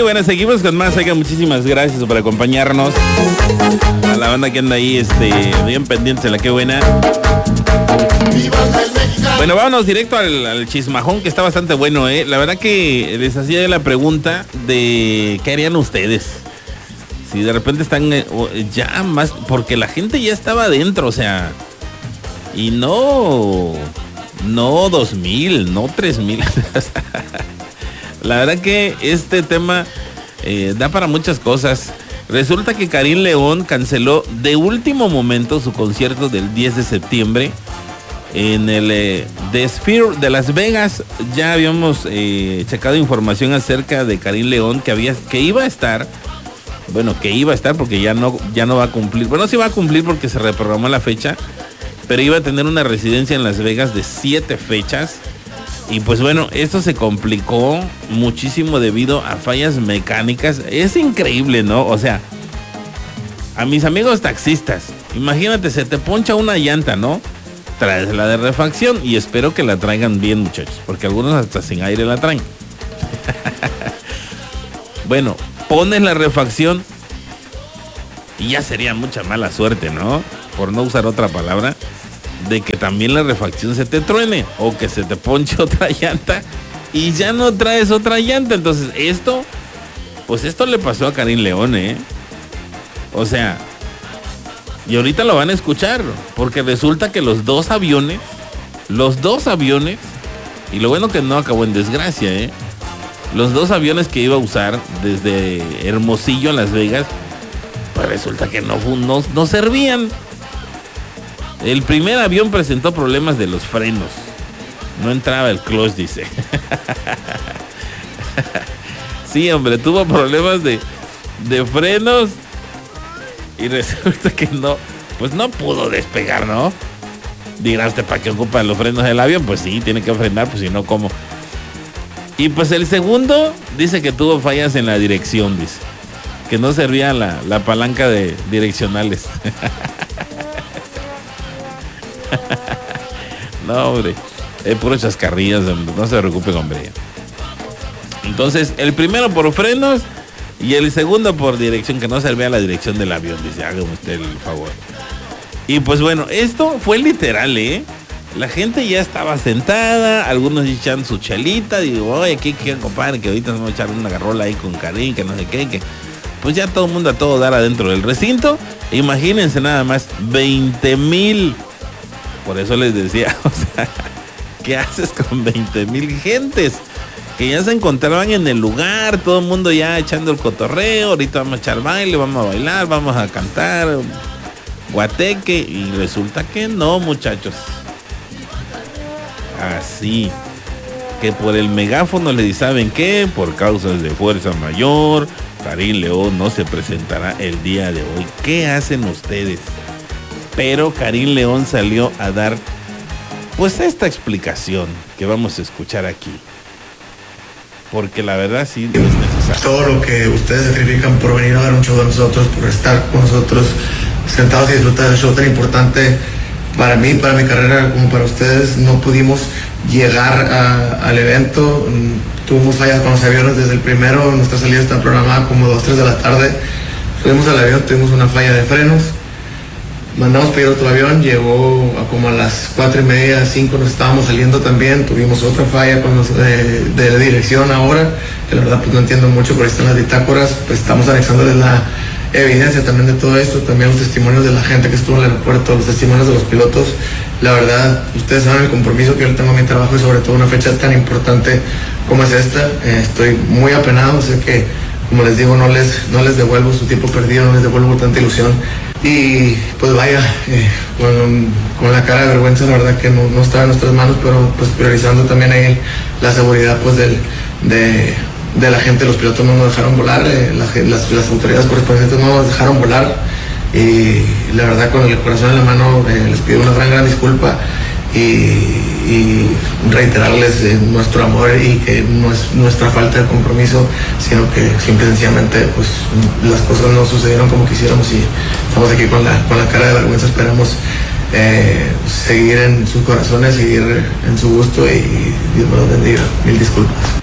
bueno, seguimos con más. Oiga, muchísimas gracias por acompañarnos. A la banda que anda ahí, bien pendientes de la que buena. Bueno, vámonos directo al chismajón, que está bastante bueno, ¿eh? La verdad que les hacía la pregunta de ¿qué harían ustedes? Si de repente están ya más, porque la gente ya estaba adentro, o sea, y no 2,000, no 3,000. La verdad que este tema da para muchas cosas. Resulta que Karim León canceló de último momento su concierto del 10 de septiembre en el The Sphere de Las Vegas. Ya habíamos checado información acerca de Karim León que iba a estar. Bueno, que iba a estar porque ya no va a cumplir. Bueno, sí va a cumplir porque se reprogramó la fecha. Pero iba a tener una residencia en Las Vegas de 7 fechas. Y pues bueno, esto se complicó muchísimo debido a fallas mecánicas. Es increíble, ¿no? O sea, a mis amigos taxistas, imagínate, se te poncha una llanta, ¿no? Traes la de refacción y espero que la traigan bien, muchachos, porque algunos hasta sin aire la traen. Bueno, pones la refacción y ya sería mucha mala suerte, ¿no? Por no usar otra palabra, de que también la refacción se te truene o que se te ponche otra llanta y ya no traes otra llanta. Entonces esto le pasó a Karim León, ¿eh? O sea, y ahorita lo van a escuchar, porque resulta que los dos aviones, y lo bueno que no acabó en desgracia, ¿eh? Los 2 aviones que iba a usar desde Hermosillo a Las Vegas, pues resulta que no servían. El primer avión presentó problemas de los frenos. No entraba el clutch, dice. Sí, hombre, tuvo problemas de frenos. Y resulta que no pudo despegar, ¿no? Dirá usted, ¿para qué ocupan los frenos del avión? Pues sí, tiene que frenar, pues si no, ¿cómo? Y pues el segundo dice que tuvo fallas en la dirección, dice. Que no servía la palanca de direccionales. No, hombre, es puro chascarrillas, hombre. No se preocupe, hombre. Entonces, el primero por frenos y el segundo por dirección, que no servía la dirección del avión, dice, hágame usted el favor. Y pues bueno, esto fue literal, ¿eh? La gente ya estaba sentada, algunos echan su chelita, digo, oye, aquí compadre, que ahorita nos vamos a echar una garrola ahí con Karim, que no sé qué, que pues ya todo el mundo a todo dar adentro del recinto. Imagínense nada más, 20,000. Por eso les decía, o sea, ¿qué haces con 20,000 gentes? Que ya se encontraban en el lugar, todo el mundo ya echando el cotorreo, ahorita vamos a echar baile, vamos a bailar, vamos a cantar guateque, y resulta que no, muchachos. Así que por el megáfono les dicen, ¿saben qué? Por causas de fuerza mayor, Karim León no se presentará el día de hoy. ¿Qué hacen ustedes? Pero Karim León salió a dar pues esta explicación que vamos a escuchar aquí, porque la verdad sí no es necesario. Todo lo que ustedes sacrifican por venir a dar un show de nosotros, por estar con nosotros sentados y disfrutar del show tan importante para mí, para mi carrera, como para ustedes, no pudimos llegar al evento. Tuvimos fallas con los aviones desde el primero. Nuestra salida está programada como 2, 3 de la tarde. Subimos al avión, tuvimos una falla de frenos. Mandamos pedir otro avión, llegó a como a las 4:30, 5 nos estábamos saliendo también. Tuvimos otra falla con los de la dirección ahora, que la verdad pues no entiendo mucho, pero ahí están las bitácoras. Pues estamos anexándoles la evidencia también de todo esto, también los testimonios de la gente que estuvo en el aeropuerto, los testimonios de los pilotos. La verdad, ustedes saben el compromiso que yo tengo a mi trabajo y sobre todo una fecha tan importante como es esta. Estoy muy apenado, sé que, como les digo, no les devuelvo su tiempo perdido, no les devuelvo tanta ilusión. Y pues vaya, con la cara de vergüenza, la verdad que no está en nuestras manos, pero pues priorizando también ahí la seguridad pues de la gente. Los pilotos no nos dejaron volar, las autoridades correspondientes no nos dejaron volar, y la verdad con el corazón en la mano les pido una gran disculpa y reiterarles nuestro amor, y que no es nuestra falta de compromiso, sino que simple y sencillamente pues las cosas no sucedieron como quisiéramos, y estamos aquí con la cara de vergüenza. Esperamos seguir en sus corazones, seguir en su gusto, y Dios me los bendiga. Mil disculpas.